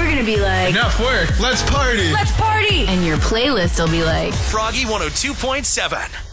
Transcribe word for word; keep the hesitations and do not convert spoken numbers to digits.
going to be like, enough work. Let's party. Let's party. And your playlist will be like, Froggy one oh two point seven.